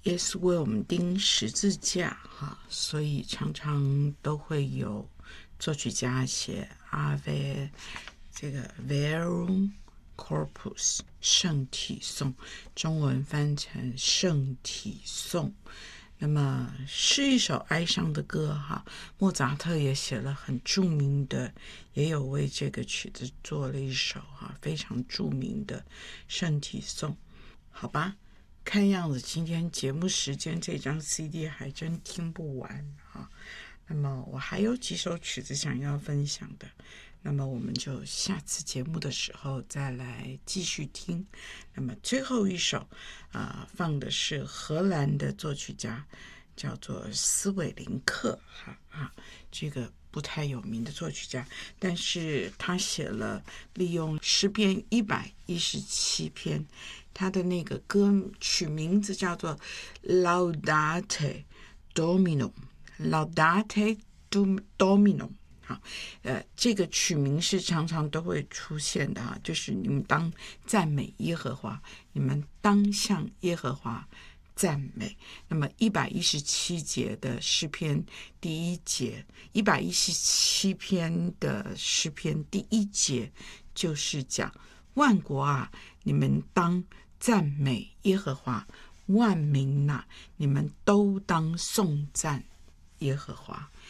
耶稣为我们钉十字架哈，所以常常都会有作曲家写 Ave 这个 Verum Corpus 圣体颂，中文翻成圣体颂。那么是一首哀伤的歌哈，莫扎特也写了很著名的，也有为这个曲子做了一首非常著名的圣体颂。好吧，看样子今天节目时间这张 CD 还真听不完那么我还有几首曲子想要分享的，那么我们就下次节目的时候再来继续听。那么最后一首放的是荷兰的作曲家叫做斯韦林克这个不太有名的作曲家，但是他写了利用诗篇117篇，他的那个歌曲名字叫做 Laudate Domino Laudate Domino。这个曲名是常常都会出现的就是你们当赞美耶和华，你们当向耶和华赞美。那么117节的诗篇第一节，117篇的诗篇第一节就是讲万国啊，你们当赞美耶和华，万民啊，你们都当颂赞耶和华。